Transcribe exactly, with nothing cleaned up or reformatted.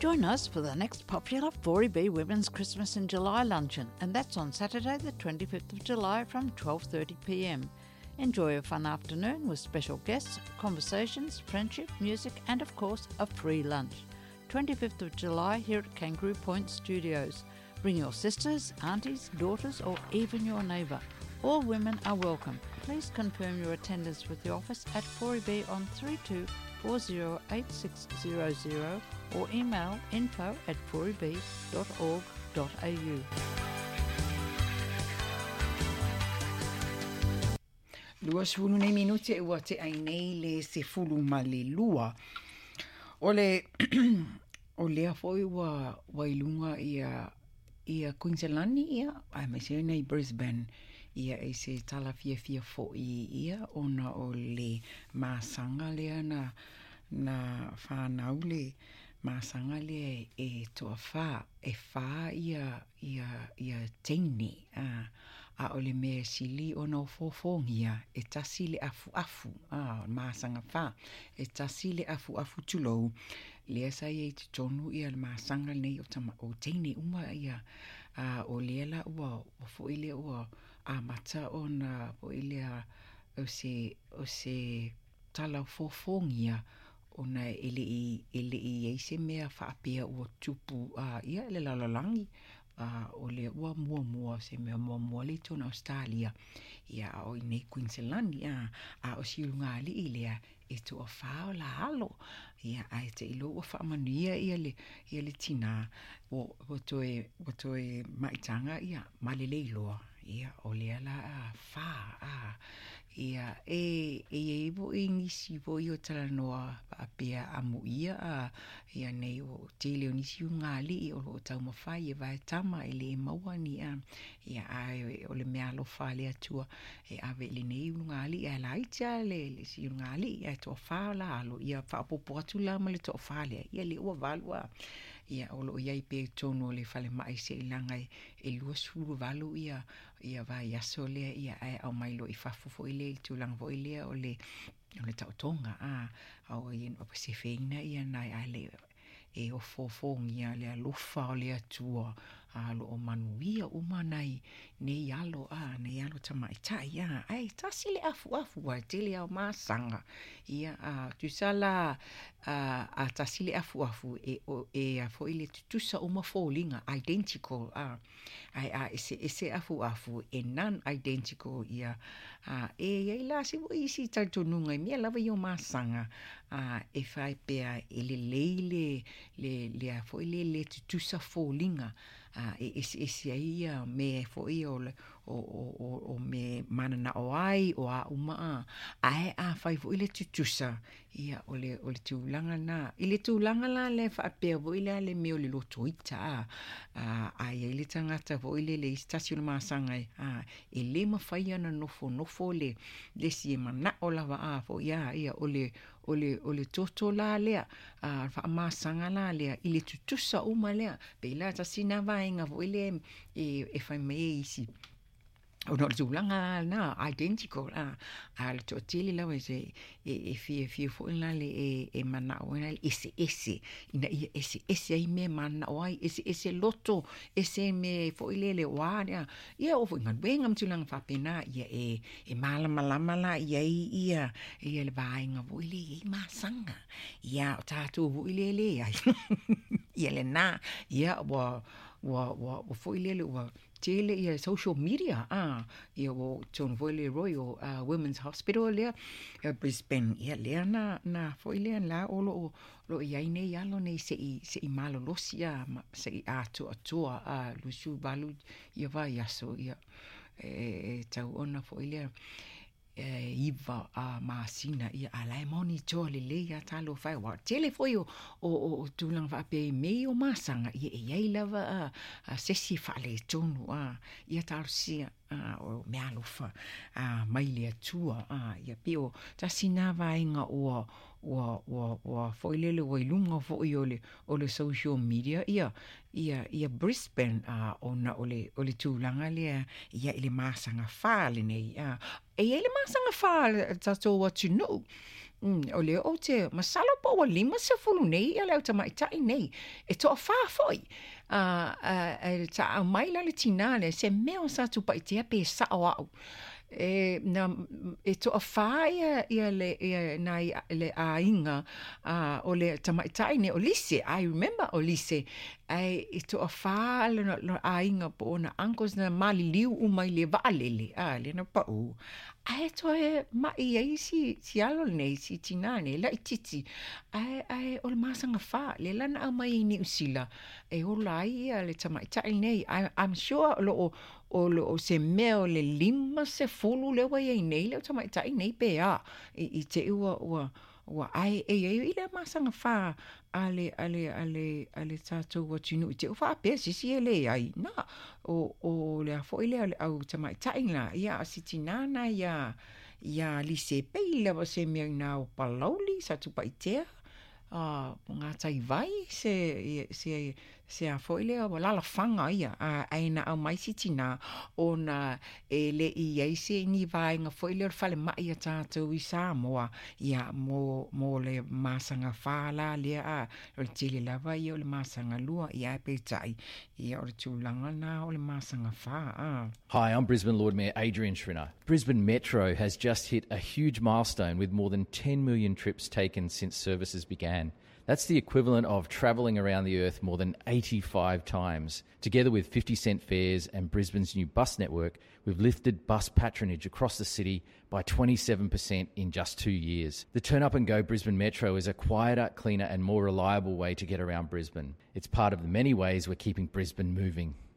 Join us for the next popular four E B Women's Christmas in July luncheon, and that's on Saturday the twenty-fifth of July from twelve thirty p m. Enjoy a fun afternoon with special guests, conversations, friendship, music and of course a free lunch. twenty-fifth of July here at Kangaroo Point Studios. Bring your sisters, aunties, daughters or even your neighbour. All women are welcome. Please confirm your attendance with the office at four E B on three two four zero eight six zero zero or email info at four e b dot org dot a u. Lua sefulu nei minute ua te ai nei le sefulu ma le lua. O le o lea foi ua wailunga ia ia Queenslandi ia ai me se nei Brisbane ia e se tala fia fia fo ia ona o le masanga lea na na whanau le masanga le e toa wha e wha ia ia ia teini a a o le mea sili ona o fofongia e tasi le afu afu a masanga wha e tasi le afu afu tulou lea sa ia i te tonu ia le masanga nei o tama o teini uma ia a o lea la ua o fo ile ua a mata ona o ile a o se o se tala fofongia ona ele i ele i eise mea whaapea ua tupu a ia le lalalangi a o le ua mua mua se mea mua mua le tona Australia ia o i nei Queenslandi a a o si runga li i lea e tu o whao la halo ia a te ilo ua whaamanuia ia le ia le tina o o toe o toe maitanga ia malele iloa ia o lea la a wha a ia e e e vo ingisi vo i o tala noa a pia amu ia a ia nei o te leo nisi ungali i o lo tau mawhai e vai tama e le maua ni a ia a o le mea lo wha le atua e ave le nei ungali a la itia le le si ungali ia to wha la alo ia wha popo atu la ma le to wha le ia le ua valua ia o lo ia i pe tono le whale mai se ilangai e lua suru valu ia ia vai aso lea ia ai au mailo i whafufo i le i tūlanga vo i lea o le o le tautonga a au i en o pasifeina ia nai ai le e o fofongia le alofa o le atua a lo o manuia umanai nei alo a nei alo tamai ta ia ai tasi le afu afu wa te le au masanga ia a tusala a a tasi le afu afu e o e a fo ile tutusa uma folinga identical a ai a ese ese afu afu e non identical ia a e ia la si wo isi tatonunga mi lava yo masanga a e fai pea ele leile le le a fo ile le tutusa folinga a e ese ese ia me fo i o o o o me manana o ai o a uma a e a fai fo ile tutusa ia o le o le tūlanga na ile tūlanga la le fa pe vo ile le me o le loto ita a a ile tangata vo ile le station masanga a e le mafai ana nofo nofo le le si mana o lava a fo ia ia o le o le o le toto la le a fa masanga la le ile tutusa uma le pe la ta sina vainga vo ile e e fa me isi o no zulanga na identical a al totili la wese e e fi fi fo in la le e e mana o na ese ese ina ese ese ai me mana o ai ese ese loto ese me fo ile le wa ya ia o fo ngan benga mtulanga fa pena ia e e mala mala mala ia ia ia le vainga vo ile i masanga ia tatu vo ile le ai ia le na ia wa wa wa fo ile le wa tele ia social media ah ia wo ton voile Royal uh, Women's Hospital le uh, Brisbane ia le na na fo ile la o lo lo ia nei ia lo nei se i se i malo lo sia se i atu atu a lu su balu ia va ia so ia e tau ona fo ile e iva a masina ia ala monitor le le ya talo fai wa telefono o o tulang fa pe me o masanga ia ia lava a sesi fa le tonu a ia tarsia a o me alofa a mai le tua a ia pio tasina vainga o o o o foilele o ilunga fo iole o le social media ia ia ia Brisbane a ona ole ole tulanga le ia ile masanga fa le nei a e ele masanga fa that's all what you know Mm, o le o te masala po wa lima se fulu nei ia leo tamaitai nei. E toa wha foi. Uh, uh, e ta a maila le tinale se meo sa tu paitea pe sa o au. E, na, e toa wha ia, ia le, ia, na ia, le a inga uh, o le tamaitai nei o lise. I remember o lise. Ai e toa wha le no a inga po na ankos na mali liu umai le vaalele. Ah, le na pa u. Ai toa e mai ai si, si alo nei si tinane, la ititi. Ai, ai o le masanga wha, le lana au mai ni usila. E o lai le tamaitai nei. I, I'm sure lo o, o, lo, o se meo le lima se fulu le wai ai nei, le tamaitai nei pe a. I, i te ua, ua, ua ai, e e i le masanga wha. Ale, ale, ale, ale tātou wa tunu. I te uwha apea sisi e le ai. Na, o, o le a fo ile ale au tamaitai la. Ia asiti nana, ia, ia li se pei lewa se mea na o palauli, sa tupa i tea. Uh, ngā tai vai, se, se, se a fo ile o lala whanga ia. Uh, aina au mai siti nā, o na e le i ei se ni vai ngā fo ile o whale mai a tātou i Samoa. Ia, mo, mo le masanga whala lea a, o le tele lava ia o le masanga lua, ia e peitai. Ia o le tūlanga nā o le masanga wha. Uh. Hi, I'm Brisbane Lord Mayor Adrian Schrinner. Brisbane Metro has just hit a huge milestone with more than ten million trips taken since services began. That's the equivalent of travelling around the earth more than eighty-five times. Together with fifty cent fares and Brisbane's new bus network, we've lifted bus patronage across the city by twenty-seven percent in just two years. The Turn Up and Go Brisbane Metro is a quieter, cleaner and more reliable way to get around Brisbane. It's part of the many ways we're keeping Brisbane moving.